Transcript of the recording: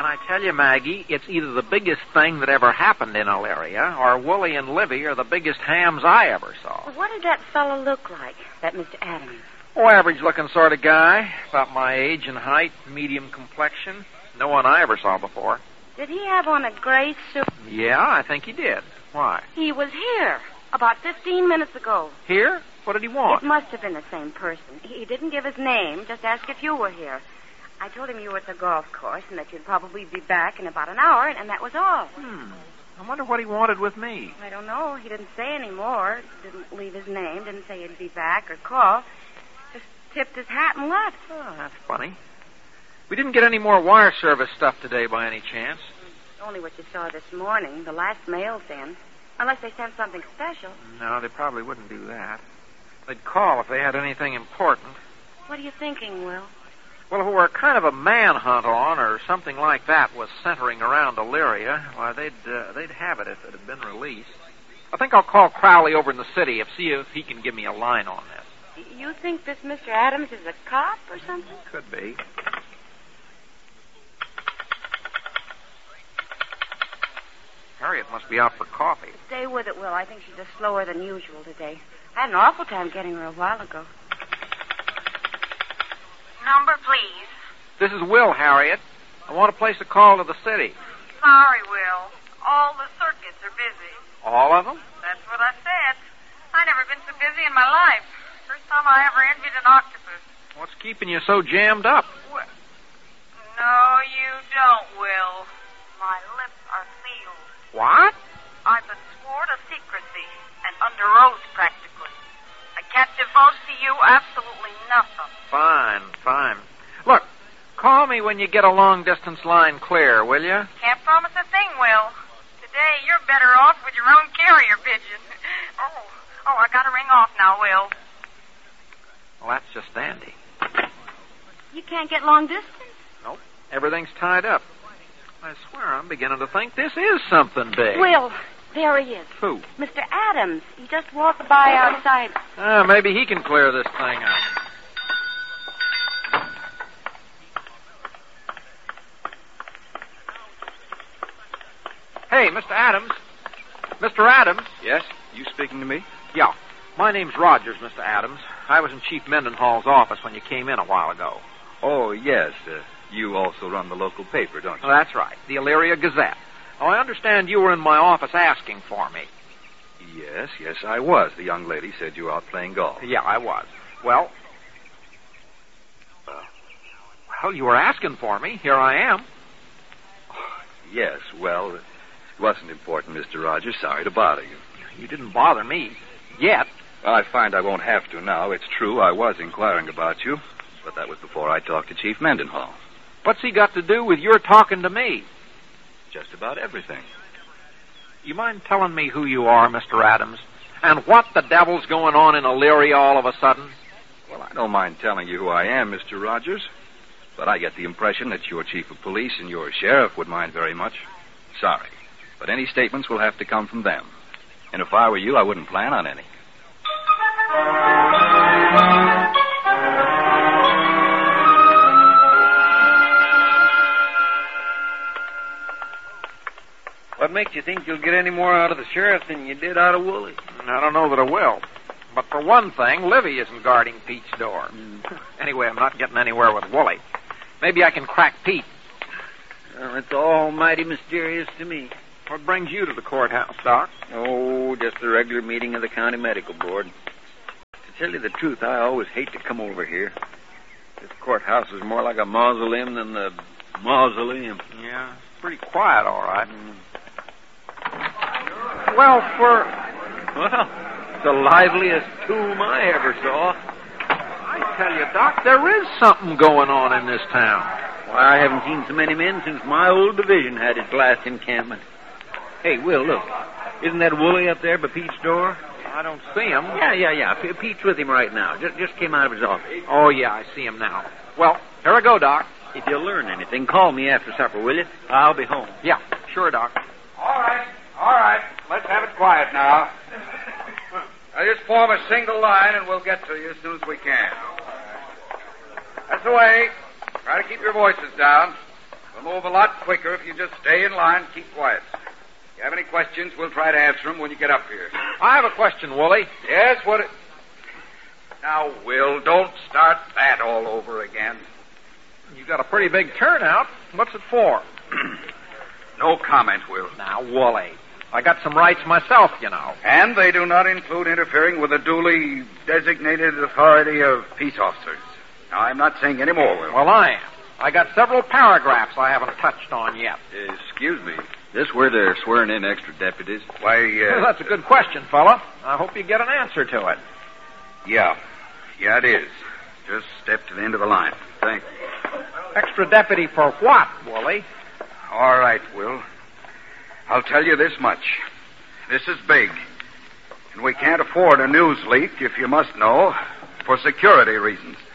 I tell you, Maggie, it's either the biggest thing that ever happened in Elyria, or Wooly and Livy are the biggest hams I ever saw. Well, what did that fellow look like, that Mr. Adams? Oh, average-looking sort of guy. About my age and height, medium complexion. No one I ever saw before. Did he have on a gray suit? Yeah, I think he did. Why? He was here about 15 minutes ago. Here? What did he want? It must have been the same person. He didn't give his name, just asked if you were here. I told him you were at the golf course and that you'd probably be back in about an hour, and that was all. I wonder what he wanted with me. I don't know. He didn't say any more. Didn't leave his name. Didn't say he'd be back or call. Just tipped his hat and left. Oh, that's funny. We didn't get any more wire service stuff today by any chance. Only what you saw this morning. The last mail's in. Unless they sent something special. No, they probably wouldn't do that. They'd call if they had anything important. What are you thinking, Will? Well, if it were kind of a manhunt on or something like that was centering around Elyria, why, they'd have it if it had been released. I think I'll call Crowley over in the city and see if he can give me a line on this. You think this Mr. Adams is a cop or something? Could be. Harriet must be out for coffee. Stay with it, Will. I think she's just slower than usual today. I had an awful time getting her a while ago. Number, please. This is Will, Harriet. I want to place a call to the city. Sorry, Will. All the circuits are busy. All of them? That's what I said. I never been so busy in my life. First time I ever envied an octopus. What's keeping you so jammed up? What? No, you don't, Will. My lips are sealed. What? I've been sworn to secrecy and under oath, practically. I can't divulge to you absolutely nothing. Fine. Look, call me when you get a long-distance line clear, will you? Can't promise a thing, Will. Today, you're better off with your own carrier pigeon. Oh, I gotta ring off now, Will. Well, that's just dandy. You can't get long distance? Nope. Everything's tied up. I swear I'm beginning to think this is something big. Will, there he is. Who? Mr. Adams. He just walked by outside. Maybe he can clear this thing up. Hey, Mr. Adams. Mr. Adams. Yes? You speaking to me? Yeah. My name's Rogers, Mr. Adams. I was in Chief Mendenhall's office when you came in a while ago. Oh, yes. You also run the local paper, don't you? Oh, that's right. The Elyria Gazette. Oh, I understand you were in my office asking for me. Yes, I was. The young lady said you were out playing golf. Yeah, I was. Well, you were asking for me. Here I am. Yes, well, it wasn't important, Mr. Rogers. Sorry to bother you. You didn't bother me. Yet. Well, I find I won't have to now. It's true, I was inquiring about you. But that was before I talked to Chief Mendenhall. What's he got to do with your talking to me? Just about everything. You mind telling me who you are, Mr. Adams? And what the devil's going on in Elyria all of a sudden? Well, I don't mind telling you who I am, Mr. Rogers. But I get the impression that your chief of police and your sheriff would mind very much. Sorry. But any statements will have to come from them. And if I were you, I wouldn't plan on any. What makes you think you'll get any more out of the sheriff than you did out of Wooly? I don't know that I will. But for one thing, Livy isn't guarding Pete's door. Anyway, I'm not getting anywhere with Wooly. Maybe I can crack Pete. Well, it's almighty mysterious to me. What brings you to the courthouse, Doc? Oh, just the regular meeting of the county medical board. To tell you the truth, I always hate to come over here. This courthouse is more like a mausoleum than the mausoleum. Yeah, it's pretty quiet, all right. Well, it's the liveliest tomb I ever saw. I tell you, Doc, there is something going on in this town. Why, I haven't seen so many men since my old division had its last encampment. Hey, Will, look. Isn't that Wooly up there by Pete's door? I don't see him. Yeah. Pete's with him right now. Just came out of his office. Oh, yeah, I see him now. Well, here I go, Doc. If you learn anything, call me after supper, will you? I'll be home. Yeah, sure, Doc. All right. Let's have it quiet now. Now, just form a single line, and we'll get to you as soon as we can. That's the way. Try to keep your voices down. We'll move a lot quicker if you just stay in line and keep quiet. If you have any questions, we'll try to answer them when you get up here. I have a question, Wooly. Yes, what... Now, Will, don't start that all over again. You got a pretty big turnout. What's it for? No comment, Will. Now, Wooly, I got some rights myself, you know. And they do not include interfering with the duly designated authority of peace officers. Now, I'm not saying any more, Will. Well, I am. I got several paragraphs I haven't touched on yet. Excuse me. This where they're swearing in extra deputies? Why, Well, that's a good question, fella. I hope you get an answer to it. Yeah. Yeah, it is. Just step to the end of the line. Thanks. Extra deputy for what, Wooly? All right, Will. I'll tell you this much. This is big. And we can't afford a news leak, if you must know, for security reasons.